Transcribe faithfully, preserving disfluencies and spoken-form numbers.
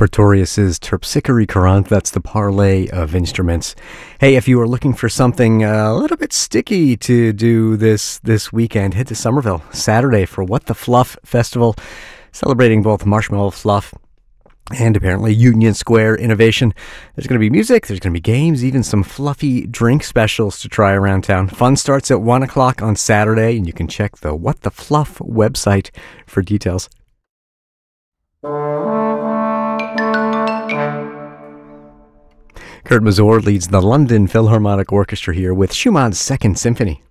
Pretorius's Terpsichore Courant. That's the parlay of instruments. Hey, if you are looking for something a little bit sticky to do this this weekend, head to Somerville Saturday for What the Fluff Festival, celebrating both Marshmallow Fluff and apparently Union Square innovation. There's going to be music, there's going to be games, even some fluffy drink specials to try around town. Fun starts at one o'clock on Saturday, and you can check the What the Fluff website for details. Kurt Masur leads the London Philharmonic Orchestra here with Schumann's Second Symphony.